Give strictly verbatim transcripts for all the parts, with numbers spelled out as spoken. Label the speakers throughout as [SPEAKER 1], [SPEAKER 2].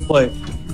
[SPEAKER 1] plate.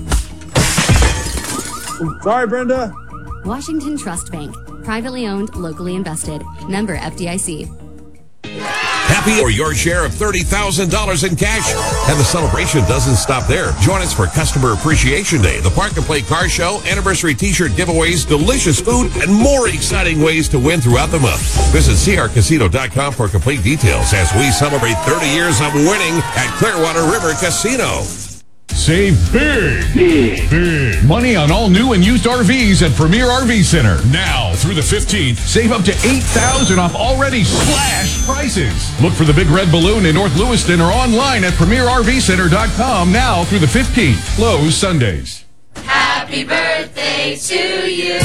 [SPEAKER 1] Sorry, Brenda.
[SPEAKER 2] Washington Trust Bank. Privately owned, locally invested. Member F D I C.
[SPEAKER 3] Happy for your share of thirty thousand dollars in cash? And the celebration doesn't stop there. Join us for Customer Appreciation Day, the Park and Play Car Show, anniversary t-shirt giveaways, delicious food, and more exciting ways to win throughout the month. Visit C R casino dot com for complete details as we celebrate thirty years of winning at Clearwater River Casino.
[SPEAKER 4] Save big, big, big money on all new and used R Vs at Premier R V Center. Now through the fifteenth, save up to eight thousand dollars off already slashed prices. Look for the big red balloon in North Lewiston or online at premier r v center dot com now through the fifteenth. Closed Sundays.
[SPEAKER 5] Happy birthday to you.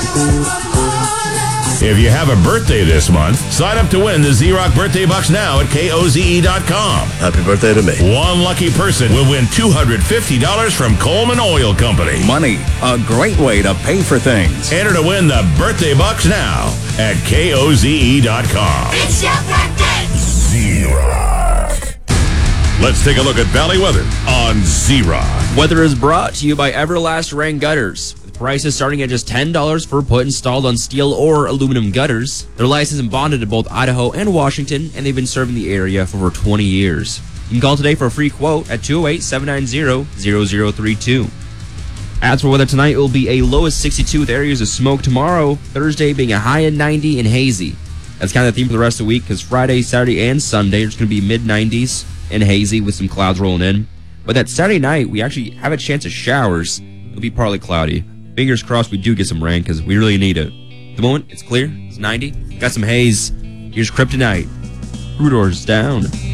[SPEAKER 6] If you have a birthday this month, sign up to win the Z-Rock Birthday Bucks now at K O Z E dot com.
[SPEAKER 7] Happy birthday to me.
[SPEAKER 6] One lucky person will win two hundred fifty dollars from Coleman Oil Company.
[SPEAKER 8] Money, a great way to pay for things.
[SPEAKER 6] Enter to win the Birthday Bucks now at K O Z E dot com.
[SPEAKER 5] It's your birthday.
[SPEAKER 6] Z-Rock. Let's take a look at Valley weather on Z-Rock.
[SPEAKER 9] Weather is brought to you by Everlast Rain Gutters. Prices starting at just ten dollars per foot installed on steel or aluminum gutters. They're licensed and bonded to both Idaho and Washington, and they've been serving the area for over twenty years. You can call today for a free quote at two oh eight, seven nine zero, zero zero three two. As for weather tonight, it will be a low of sixty-two with areas of smoke tomorrow, Thursday being a high of ninety and hazy. That's kind of the theme for the rest of the week, because Friday, Saturday, and Sunday are just going to be mid nineties and hazy with some clouds rolling in. But that Saturday night, we actually have a chance of showers. It'll be partly cloudy. Fingers crossed we do get some rain, because we really need it. At the moment, it's clear. It's ninety. Got some haze. Here's Kryptonite. Rudor's down.